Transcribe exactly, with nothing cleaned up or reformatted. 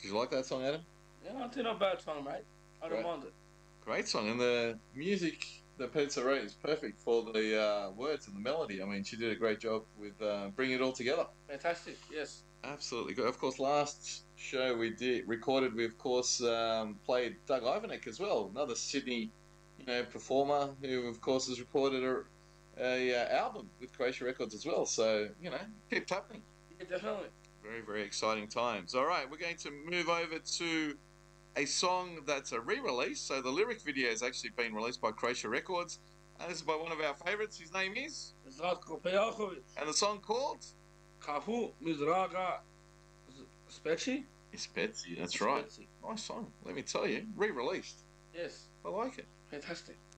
you like that song, Adam? Yeah, not too not bad song, mate. I don't Great, mind it. great song, and the music that Pizza wrote is perfect for the uh, words and the melody. I mean, she did a great job with uh, bringing it all together. Fantastic. Yes. Absolutely good. Of course, last show we did recorded, we of course um, played Doug Ivanek as well, another Sydney, you know, performer who of course has recorded a, a uh, album with Croatia Records as well. So you know, keep happening. Yeah, definitely. Very very exciting times. All right, we're going to move over to a song that's a re-release. So the lyric video has actually been released by Croatia Records, and this is by one of our favourites. His name is, Zlatko Pejakovic. and the song called Kafu Mizraga Speci. Ispezi. That's right. Speci. Nice song. Let me tell you, re-released. Yes. I like it. Fantastic.